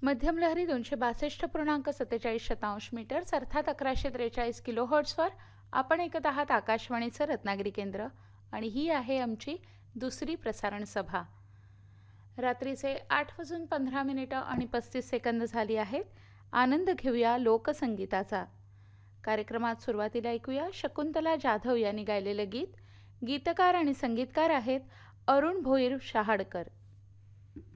मध्यम लहरी 262.47 मीटर्स अर्थात 1143 किलोहर्ट्झवर आपण ऐकत आहात आकाशवाणीचं रत्नागिरी केंद्र आणि ही आहे आमची दुसरी प्रसारण सभा. रात्रीचे 8:15 झाली आहेत. आनंद घेऊया लोकसंगीताचा. कार्यक्रमात सुरुवातीला ऐकूया शकुंतला जाधव यांनी गायलेलं गीत. गीतकार आणि संगीतकार आहेत अरुण भोईर शहाडकर.